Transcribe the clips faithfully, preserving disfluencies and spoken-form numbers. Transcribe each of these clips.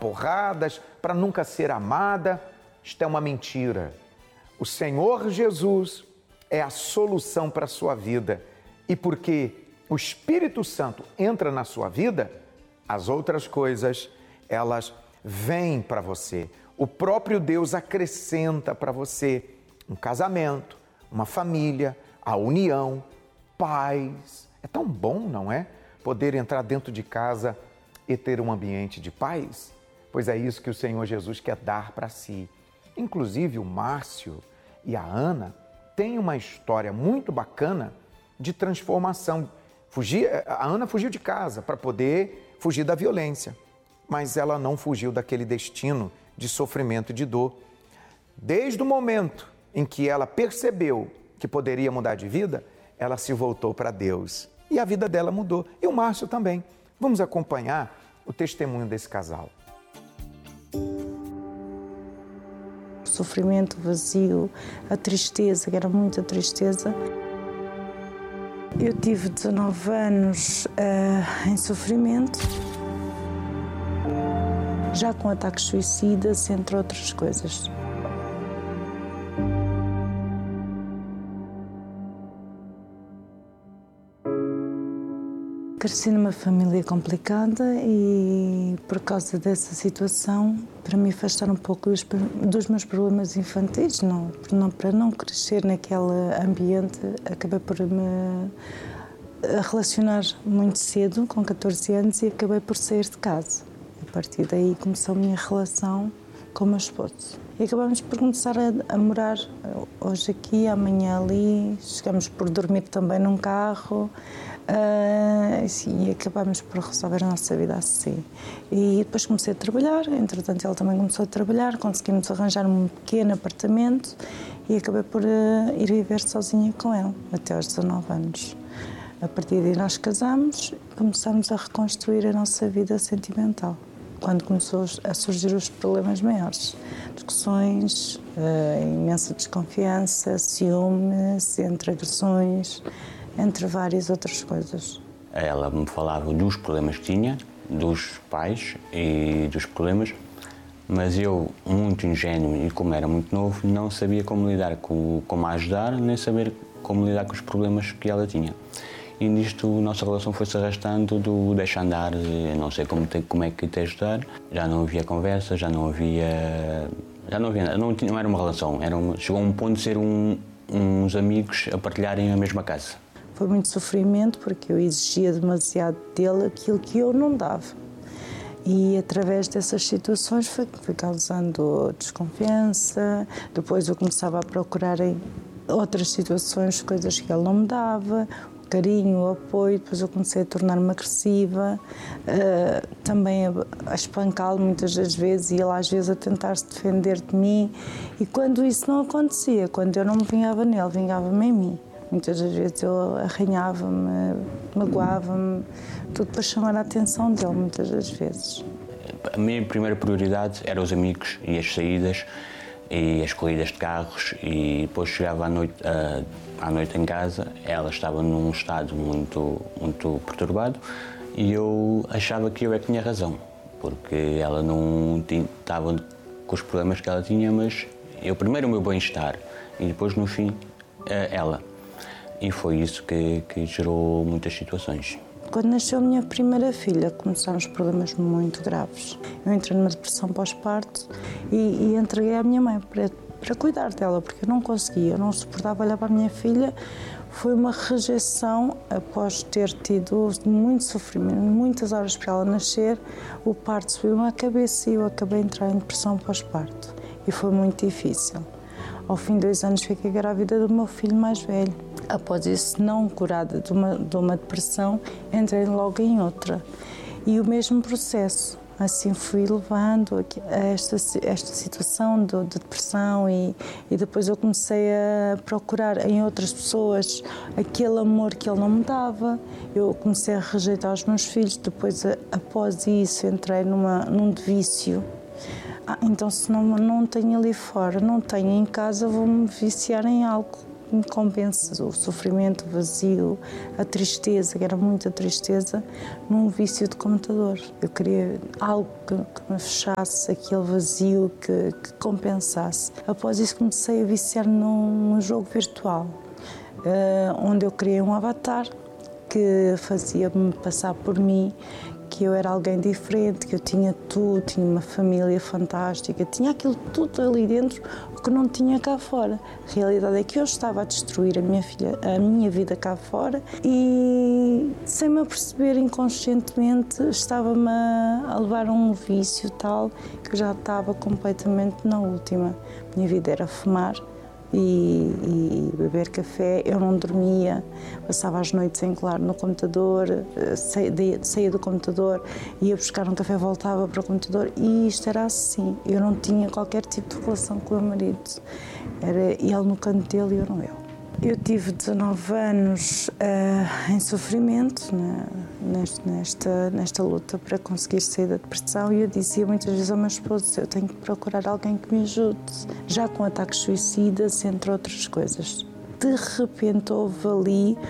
porradas, para nunca ser amada. Isto é uma mentira. O Senhor Jesus é a solução para a sua vida. E porque o Espírito Santo entra na sua vida, as outras coisas, elas vêm para você. O próprio Deus acrescenta para você um casamento, uma família, a união, paz. É tão bom, não é? Poder entrar dentro de casa e ter um ambiente de paz. Pois é isso que o Senhor Jesus quer dar para si. Inclusive o Márcio e a Ana têm uma história muito bacana de transformação. Fugir, a Ana fugiu de casa para poder fugir da violência, mas ela não fugiu daquele destino de sofrimento e de dor. Desde o momento em que ela percebeu que poderia mudar de vida, ela se voltou para Deus e a vida dela mudou. E o Márcio também. Vamos acompanhar o testemunho desse casal. O sofrimento, o vazio, a tristeza, que era muita tristeza. Eu tive dezanove anos uh, em sofrimento, já com ataques suicidas, entre outras coisas. Cresci numa família complicada e, por causa dessa situação, para me afastar um pouco dos, dos meus problemas infantis, não, não, para não crescer naquele ambiente, acabei por me relacionar muito cedo, com catorze anos, e acabei por sair de casa. A partir daí começou a minha relação com o meu esposo. E acabamos por começar a, a morar hoje aqui, amanhã ali, chegamos por dormir também num carro. Uh, e acabámos por resolver a nossa vida assim. E depois comecei a trabalhar, entretanto ele também começou a trabalhar, conseguimos arranjar um pequeno apartamento e acabei por uh, ir viver sozinha com ele, até aos dezanove anos. A partir daí nós casamos, começámos a reconstruir a nossa vida sentimental. Quando começou a surgir os problemas maiores, discussões, uh, imensa desconfiança, ciúmes, entre agressões, entre várias outras coisas. Ela me falava dos problemas que tinha, dos pais e dos problemas, mas eu, muito ingênuo e como era muito novo, não sabia como lidar, com, como a ajudar, nem saber como lidar com os problemas que ela tinha. E nisto a nossa relação foi-se arrastando do deixa andar, não sei como, te, como é que te ajudar. Já não havia conversa, já não havia... Já não havia nada, não, não era uma relação, era uma, chegou a um ponto de ser um, uns amigos a partilharem a mesma casa. Foi muito sofrimento porque eu exigia demasiado dele aquilo que eu não dava. E através dessas situações foi, foi causando desconfiança, depois eu começava a procurar em outras situações coisas que ele não me dava, o carinho, o apoio, depois eu comecei a tornar-me agressiva, uh, também a, a espancá-lo muitas das vezes e ele às vezes a tentar se defender de mim. E quando isso não acontecia, quando eu não me vingava nele, vingava-me em mim. Muitas das vezes eu arranhava-me, magoava-me, tudo para chamar a atenção dele, muitas das vezes. A minha primeira prioridade eram os amigos e as saídas e as corridas de carros e depois chegava à noite, à noite em casa, ela estava num estado muito, muito perturbado e eu achava que eu é que tinha razão, porque ela não tinha, estava com os problemas que ela tinha, mas eu primeiro o meu bem-estar e depois no fim ela. E foi isso que, que gerou muitas situações. Quando nasceu a minha primeira filha, começaram os problemas muito graves. Eu entrei numa depressão pós-parto e, e entreguei à minha mãe para, para cuidar dela, porque eu não conseguia, eu não suportava olhar para a minha filha. Foi uma rejeição após ter tido muito sofrimento, muitas horas para ela nascer. O parto subiu-me à cabeça e eu acabei de entrar em depressão pós-parto. E foi muito difícil. Ao fim de dois anos fiquei grávida do meu filho mais velho. Após isso, não curada de uma, de uma depressão, entrei logo em outra. E o mesmo processo. Assim fui levando a esta, esta situação de, de depressão e, e depois eu comecei a procurar em outras pessoas aquele amor que ele não me dava. Eu comecei a rejeitar os meus filhos. Depois, após isso, entrei numa, num vício. Ah, então, se não, não tenho ali fora, não tenho em casa, vou-me viciar em algo. me compense o sofrimento, o vazio, a tristeza, que era muita tristeza, num vício de computador. Eu queria algo que, que me fechasse aquele vazio, que, que compensasse. Após isso comecei a viciar num, num jogo virtual, uh, onde eu criei um avatar que fazia-me passar por mim, que eu era alguém diferente, que eu tinha tudo, tinha uma família fantástica, tinha aquilo tudo ali dentro, o que não tinha cá fora. A realidade é que eu estava a destruir a minha, filha, a minha vida cá fora e, sem me aperceber inconscientemente, estava-me a levar a um vício tal que eu já estava completamente na última. A minha vida era fumar e, e beber café, eu não dormia, passava as noites em claro no computador, saía, saía do computador, ia buscar um café, voltava para o computador e isto era assim. Eu não tinha qualquer tipo de relação com o meu marido, era ele no canto dele e eu no meu. Eu tive dezanove anos uh, em sofrimento, né, nesta, nesta, nesta luta para conseguir sair da depressão, e eu dizia muitas vezes ao meu esposo: eu tenho que procurar alguém que me ajude, já com ataques suicidas, entre outras coisas. De repente houve ali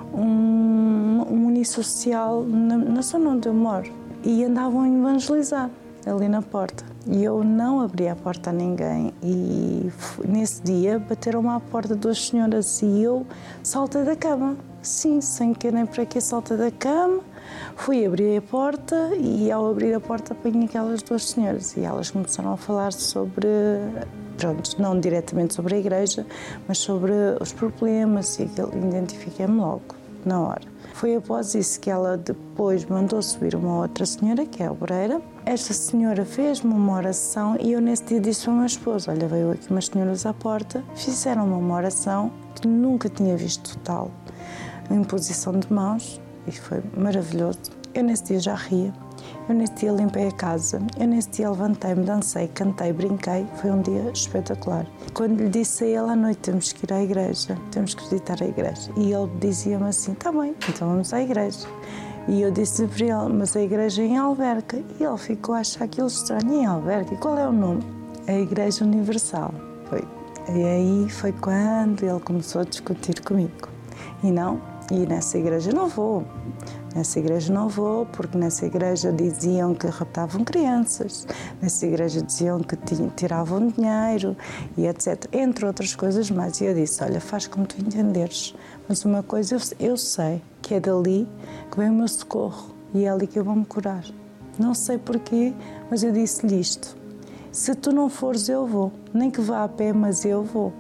um, um unissocial na, na zona onde eu moro e andavam a evangelizar ali na porta. E eu não abri a porta a ninguém e nesse dia bateram-me à porta duas senhoras e eu saltei da cama. Sim, sem querer nem para que saltei da cama, fui abrir a porta e ao abrir a porta apanhei aquelas duas senhoras e elas começaram a falar sobre, pronto, não diretamente sobre a igreja, mas sobre os problemas e identifiquei-me logo, na hora. Foi após isso que ela depois mandou subir uma outra senhora, que é a obreira. Esta senhora fez-me uma oração e eu nesse dia disse ao meu esposo: olha, veio aqui umas senhoras à porta, fizeram-me uma oração que nunca tinha visto tal, em posição de mãos, e foi maravilhoso. Eu nesse dia já ria, eu nesse dia limpei a casa, eu nesse dia levantei-me, dancei, cantei, brinquei, foi um dia espetacular. Quando lhe disse a ele à noite: temos que ir à igreja, temos que visitar a igreja, e ele dizia-me assim: está bem, então vamos à igreja. E eu disse para ele: mas a igreja é em Alverca. E ele ficou a achar aquilo estranho. Em Alverca? E qual é o nome? A Igreja Universal. Foi. E aí foi quando ele começou a discutir comigo. E não, e nessa igreja não vou. Nessa igreja não vou, porque nessa igreja diziam que raptavam crianças, nessa igreja diziam que tiravam dinheiro e etcétera. Entre outras coisas mais. E eu disse: olha, faz como tu entenderes, mas uma coisa eu, eu sei, que é dali que vem o meu socorro e é ali que eu vou me curar. Não sei porquê, mas eu disse-lhe isto: se tu não fores, eu vou. Nem que vá a pé, mas eu vou.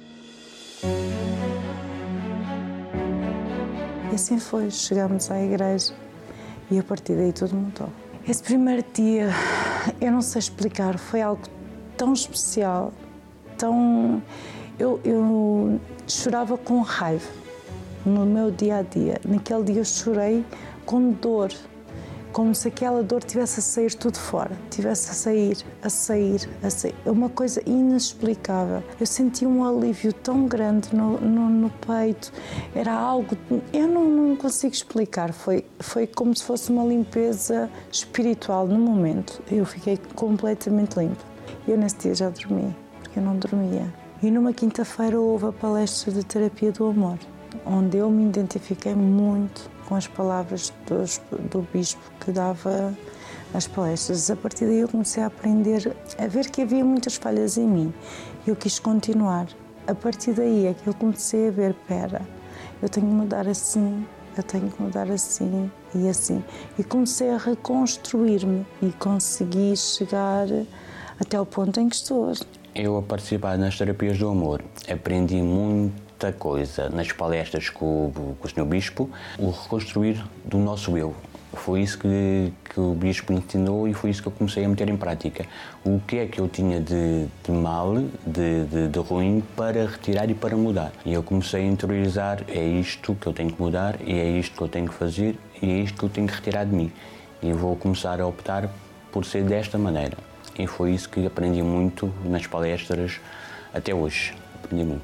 E assim foi, chegámos à igreja e a partir daí tudo mudou. Esse primeiro dia, eu não sei explicar, foi algo tão especial, tão... Eu, eu chorava com raiva no meu dia-a-dia. Naquele dia eu chorei com dor, como se aquela dor tivesse a sair tudo fora, tivesse a sair, a sair, a sair. É uma coisa inexplicável. Eu senti um alívio tão grande no, no, no peito, era algo, eu não, não consigo explicar, foi, foi como se fosse uma limpeza espiritual no momento. Eu fiquei completamente limpa. Eu nesse dia já dormi, porque eu não dormia. E numa quinta-feira houve a palestra de terapia do amor, onde eu me identifiquei muito com as palavras dos, do bispo que dava as palestras. A partir daí eu comecei a aprender, a ver que havia muitas falhas em mim. Eu quis continuar. A partir daí é que eu comecei a ver, pera, eu tenho que mudar assim, eu tenho que mudar assim e assim. E comecei a reconstruir-me e consegui chegar até ao ponto em que estou hoje. Eu, a participar nas terapias do amor, aprendi muita coisa nas palestras com o, com o senhor Bispo, o reconstruir do nosso eu. Foi isso que, que o Bispo ensinou e foi isso que eu comecei a meter em prática. O que é que eu tinha de, de mal, de, de, de ruim, para retirar e para mudar. E eu comecei a interiorizar: é isto que eu tenho que mudar, e é isto que eu tenho que fazer, e é isto que eu tenho que retirar de mim. E vou começar a optar por ser desta maneira. E foi isso que aprendi muito nas palestras até hoje. Aprendi muito.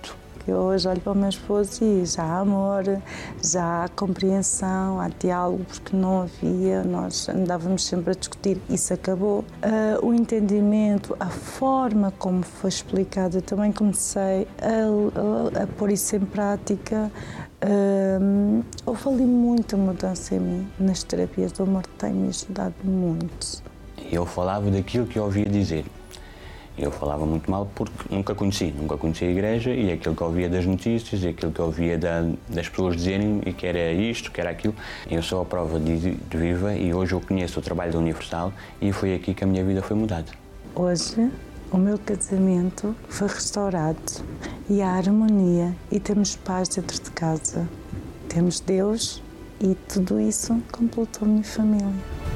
porque hoje olho para o meu esposo e já há amor, já há compreensão, há diálogo, porque não havia, nós andávamos sempre a discutir, isso acabou. Uh, o entendimento, a forma como foi explicado, eu também comecei a, a, a pôr isso em prática. Uh, houve ali muita mudança em mim, nas terapias do amor, tem-me ajudado muito. Eu falava daquilo que eu ouvia dizer. Eu falava muito mal porque nunca conheci, nunca conheci a igreja, e aquilo que eu ouvia das notícias, e aquilo que eu ouvia da, das pessoas dizerem que era isto, que era aquilo. Eu sou a prova de, de viva, e hoje eu conheço o trabalho da Universal, e foi aqui que a minha vida foi mudada. Hoje o meu casamento foi restaurado e há harmonia e temos paz dentro de casa. Temos Deus e tudo isso completou a minha família.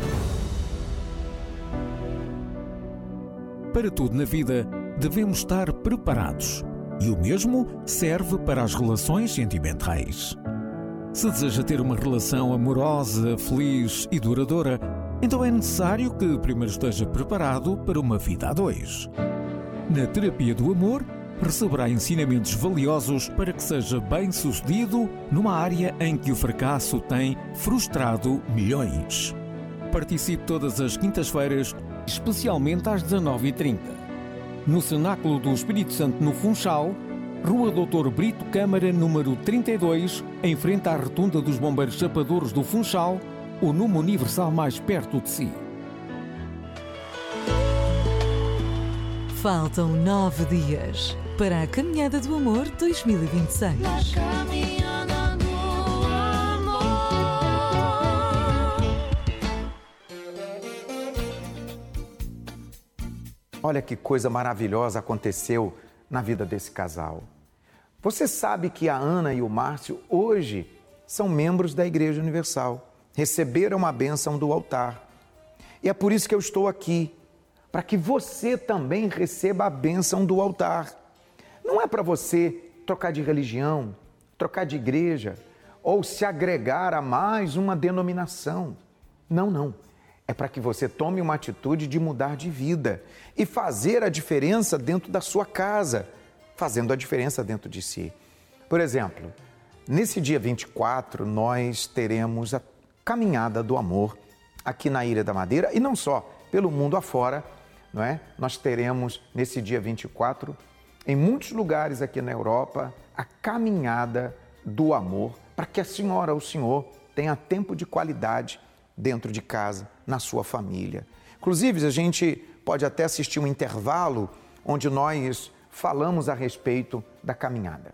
Para tudo na vida, devemos estar preparados. E o mesmo serve para as relações sentimentais. Se deseja ter uma relação amorosa, feliz e duradoura, então é necessário que primeiro esteja preparado para uma vida a dois. Na terapia do amor, receberá ensinamentos valiosos para que seja bem-sucedido numa área em que o fracasso tem frustrado milhões. Participe todas as quintas-feiras, especialmente às dezanove e trinta. No Cenáculo do Espírito Santo, no Funchal, Rua doutor Brito Câmara, número trinta e dois, em frente à Rotunda dos Bombeiros Chapadores do Funchal, ou numa Universal mais perto de si. Faltam nove dias para a Caminhada do Amor dois mil e vinte e seis. Olha que coisa maravilhosa aconteceu na vida desse casal. Você sabe que a Ana e o Márcio hoje são membros da Igreja Universal, receberam a bênção do altar. E é por isso que eu estou aqui, para que você também receba a bênção do altar. Não é para você trocar de religião, trocar de igreja ou se agregar a mais uma denominação. Não, não. É para que você tome uma atitude de mudar de vida e fazer a diferença dentro da sua casa, fazendo a diferença dentro de si. Por exemplo, nesse dia vinte e quatro, nós teremos a Caminhada do Amor aqui na Ilha da Madeira, e não só, pelo mundo afora, não é? Nós teremos nesse dia vinte e quatro, em muitos lugares aqui na Europa, a Caminhada do Amor, para que a senhora ou o senhor tenha tempo de qualidade dentro de casa, na sua família. Inclusive, a gente pode até assistir um intervalo onde nós falamos a respeito da caminhada.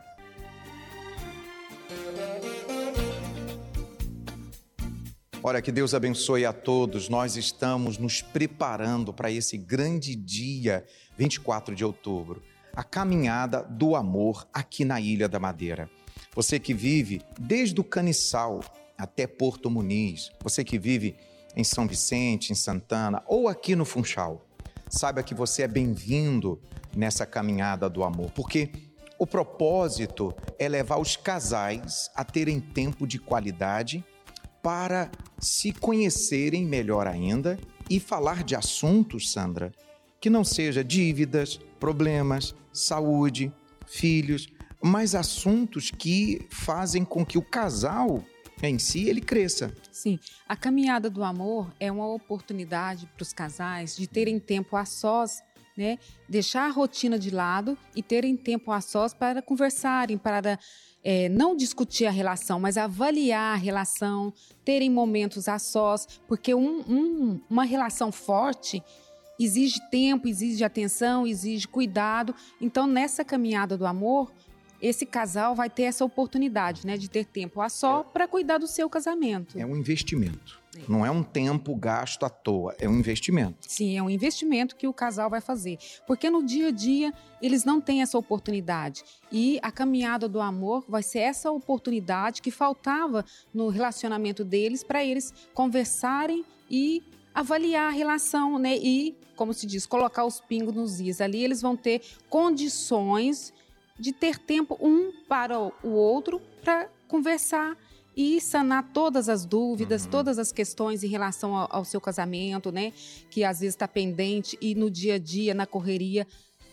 Olha, que Deus abençoe a todos. Nós estamos nos preparando para esse grande dia, vinte e quatro de outubro, a Caminhada do Amor aqui na Ilha da Madeira. Você que vive desde o Caniçal até Porto Muniz, você que vive em São Vicente, em Santana ou aqui no Funchal, saiba que você é bem-vindo nessa Caminhada do Amor, porque o propósito é levar os casais a terem tempo de qualidade para se conhecerem melhor ainda e falar de assuntos, Sandra, que não seja dívidas, problemas, saúde, filhos, mas assuntos que fazem com que o casal em si ele cresça. Sim, a Caminhada do Amor é uma oportunidade para os casais de terem tempo a sós, né? Deixar a rotina de lado e terem tempo a sós para conversarem, para é, não discutir a relação, mas avaliar a relação, terem momentos a sós, porque um, um, uma relação forte exige tempo, exige atenção, exige cuidado. Então, nessa Caminhada do Amor, esse casal vai ter essa oportunidade, né, de ter tempo a só para cuidar do seu casamento. É um investimento, é. Não é um tempo gasto à toa, é um investimento. Sim, é um investimento que o casal vai fazer, porque no dia a dia eles não têm essa oportunidade. E a Caminhada do Amor vai ser essa oportunidade que faltava no relacionamento deles para eles conversarem e avaliar a relação, né, e, como se diz, colocar os pingos nos is. Ali eles vão ter condições de ter tempo um para o outro para conversar e sanar todas as dúvidas, uhum. todas as questões em relação ao, ao seu casamento, né? Que às vezes está pendente e no dia a dia, na correria,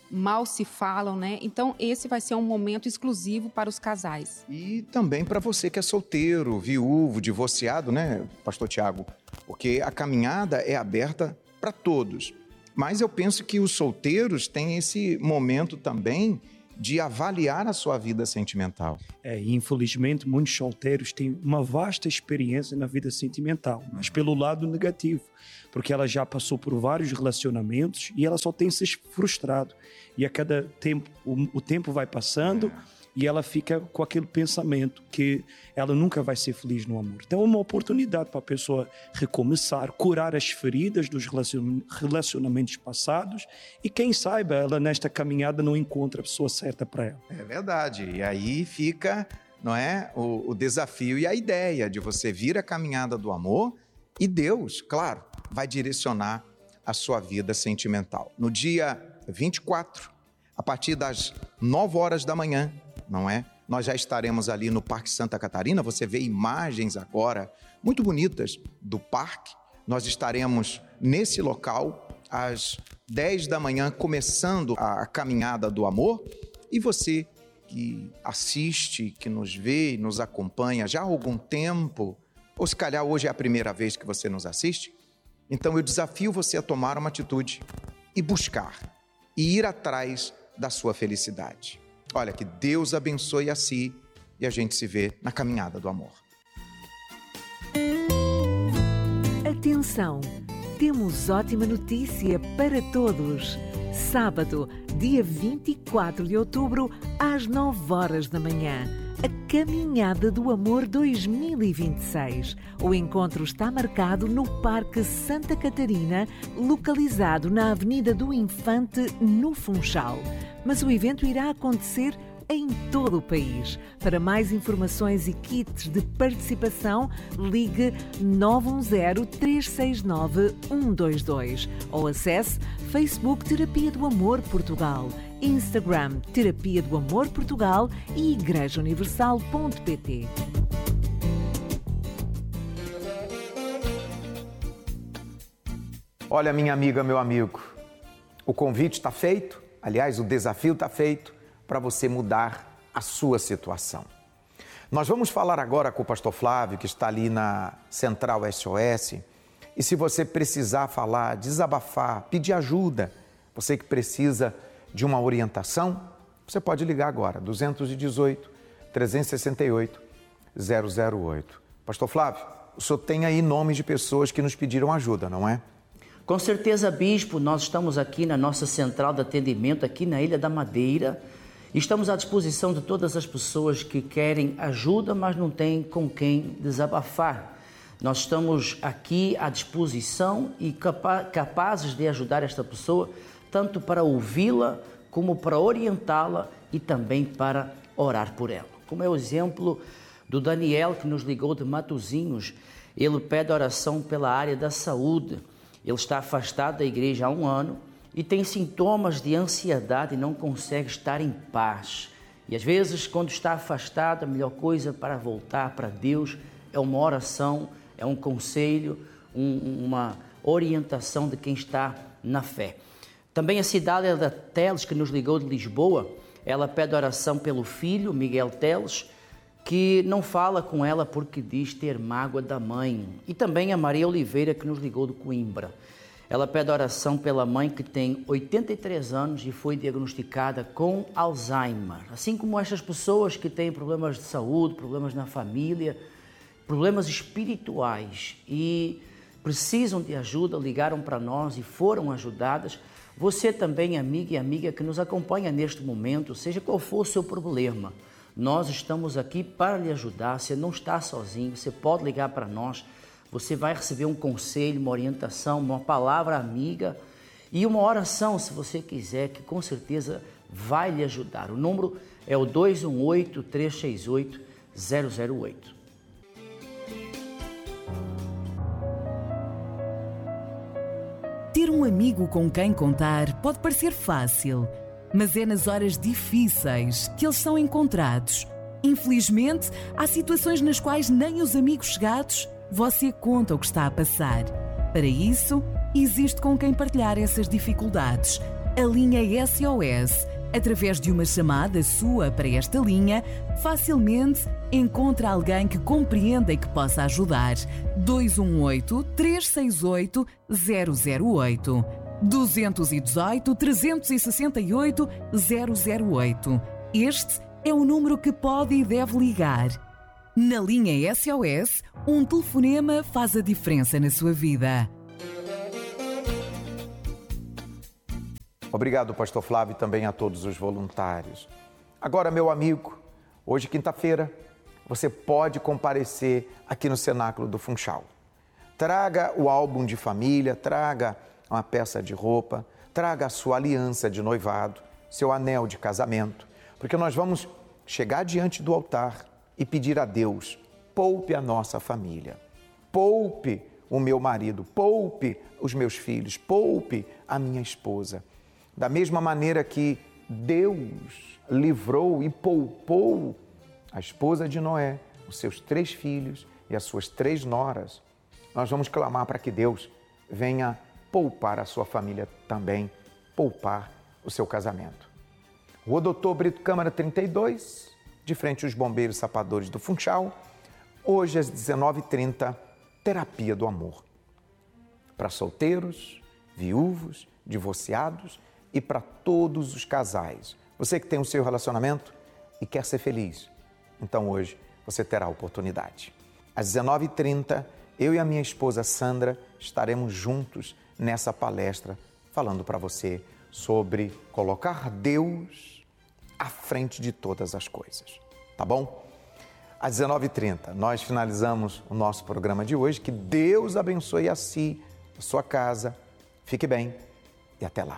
mal se falam, né? Então, esse vai ser um momento exclusivo para os casais. E também para você que é solteiro, viúvo, divorciado, né, pastor Tiago? Porque a caminhada é aberta para todos. Mas eu penso que os solteiros têm esse momento também de avaliar a sua vida sentimental. É, infelizmente, muitos solteiros têm uma vasta experiência na vida sentimental, mas pelo lado negativo, porque ela já passou por vários relacionamentos e ela só tem se frustrado. E a cada tempo, o, o tempo vai passando e ela fica com aquele pensamento que ela nunca vai ser feliz no amor. Então é uma oportunidade para a pessoa recomeçar, curar as feridas dos relacionamentos passados e quem sabe ela nesta caminhada não encontra a pessoa certa para ela. É verdade. E aí fica, não é, o, o desafio e a ideia de você vir a caminhada do amor e Deus, claro, vai direcionar a sua vida sentimental. No dia vinte e quatro, a partir das nove horas da manhã, não é? Nós já estaremos ali no Parque Santa Catarina, você vê imagens agora muito bonitas do parque. Nós estaremos nesse local às dez da manhã, começando a caminhada do amor. E você que assiste, que nos vê e nos acompanha já há algum tempo, ou se calhar hoje é a primeira vez que você nos assiste, então eu desafio você a tomar uma atitude e buscar, e ir atrás da sua felicidade. Olha, que Deus abençoe a si e a gente se vê na caminhada do amor. Atenção! Temos ótima notícia para todos. Sábado, dia vinte e quatro de outubro, às nove horas da manhã. A Caminhada do Amor dois mil e vinte e seis. O encontro está marcado no Parque Santa Catarina, localizado na Avenida do Infante, no Funchal. Mas o evento irá acontecer em todo o país. Para mais informações e kits de participação, ligue nove um zero, três seis nove, um dois dois ou acesse Facebook Terapia do Amor Portugal, Instagram Terapia do Amor Portugal e igreja universal ponto pt. Olha, minha amiga, meu amigo, o convite está feito, aliás, o desafio está feito para você mudar a sua situação. Nós vamos falar agora com o pastor Flávio, que está ali na Central S O S, e se você precisar falar, desabafar, pedir ajuda, você que precisa de uma orientação, você pode ligar agora, dois dezoito, trezentos e sessenta e oito, zero zero oito. Pastor Flávio, o senhor tem aí nomes de pessoas que nos pediram ajuda, não é? Com certeza, bispo, nós estamos aqui na nossa central de atendimento, aqui na Ilha da Madeira. Estamos à disposição de todas as pessoas que querem ajuda, mas não têm com quem desabafar. Nós estamos aqui à disposição e capa- capazes de ajudar esta pessoa, tanto para ouvi-la, como para orientá-la e também para orar por ela. Como é o exemplo do Daniel, que nos ligou de Matosinhos. Ele pede oração pela área da saúde. Ele está afastado da igreja há um ano e tem sintomas de ansiedade e não consegue estar em paz. E às vezes, quando está afastado, a melhor coisa para voltar para Deus é uma oração, é um conselho, um, uma orientação de quem está na fé. Também a cidade da Teles, que nos ligou de Lisboa, ela pede oração pelo filho, Miguel Teles, que não fala com ela porque diz ter mágoa da mãe. E também a Maria Oliveira, que nos ligou de Coimbra. Ela pede oração pela mãe que tem oitenta e três anos e foi diagnosticada com Alzheimer. Assim como estas pessoas que têm problemas de saúde, problemas na família, problemas espirituais e precisam de ajuda, ligaram para nós e foram ajudadas. Você também, amiga e amiga que nos acompanha neste momento, seja qual for o seu problema, nós estamos aqui para lhe ajudar. Você não está sozinho, você pode ligar para nós. Você vai receber um conselho, uma orientação, uma palavra amiga e uma oração, se você quiser, que com certeza vai lhe ajudar. O número é o dois um oito, três seis oito, zero zero oito. Ter um amigo com quem contar pode parecer fácil, mas é nas horas difíceis que eles são encontrados. Infelizmente, há situações nas quais nem os amigos chegados você conta o que está a passar. Para isso, existe com quem partilhar essas dificuldades. a linha S O S. Através de uma chamada sua para esta linha, facilmente encontra alguém que compreenda e que possa ajudar. dois um oito, três seis oito, zero zero oito. dois um oito, três seis oito, zero zero oito. Este é o número que pode e deve ligar. Na linha S O S, um telefonema faz a diferença na sua vida. Obrigado, pastor Flávio, e também a todos os voluntários. Agora, meu amigo, hoje, quinta-feira, você pode comparecer aqui no Cenáculo do Funchal. Traga o álbum de família, traga uma peça de roupa, traga a sua aliança de noivado, seu anel de casamento, porque nós vamos chegar diante do altar e pedir a Deus: poupe a nossa família, poupe o meu marido, poupe os meus filhos, poupe a minha esposa. Da mesma maneira que Deus livrou e poupou a esposa de Noé, os seus três filhos e as suas três noras, nós vamos clamar para que Deus venha poupar a sua família também, poupar o seu casamento. Rua Doutor Brito Câmara trinta e dois, de frente aos bombeiros sapadores do Funchal, hoje às dezenove e trinta, Terapia do Amor. Para solteiros, viúvos, divorciados e para todos os casais. Você que tem o seu relacionamento e quer ser feliz, então hoje você terá a oportunidade. Às dezenove e trinta, eu e a minha esposa Sandra estaremos juntos nessa palestra falando para você sobre colocar Deus à frente de todas as coisas, tá bom? Às dezenove e trinta, nós finalizamos o nosso programa de hoje. Que Deus abençoe a si, a sua casa. Fique bem e até lá.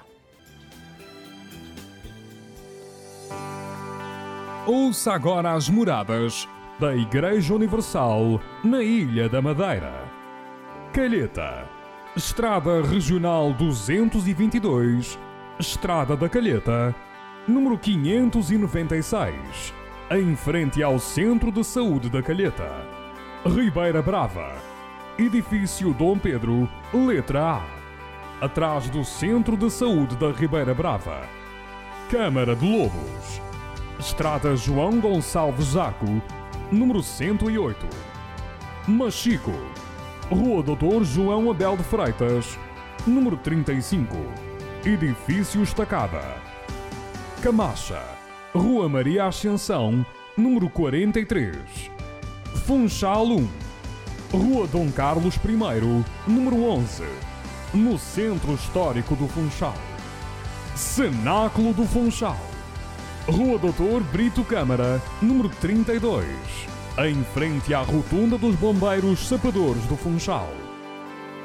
Ouça agora as moradas da Igreja Universal na Ilha da Madeira. Calheta, Estrada Regional duzentos e vinte e dois, Estrada da Calheta, número quinhentos e noventa e seis, em frente ao Centro de Saúde da Calheta. Ribeira Brava, Edifício Dom Pedro, letra A, atrás do Centro de Saúde da Ribeira Brava. Câmara de Lobos, Estrada João Gonçalves Zaco, número cento e oito. Machico, Rua Doutor João Abel de Freitas, número trinta e cinco, Edifício Estacada. Camacha, Rua Maria Ascensão, número quarenta e três. Funchal um, Rua Dom Carlos primeiro, número onze, no Centro Histórico do Funchal. Cenáculo do Funchal, Rua Doutor Brito Câmara, número trinta e dois, em frente à Rotunda dos Bombeiros Sapadores do Funchal.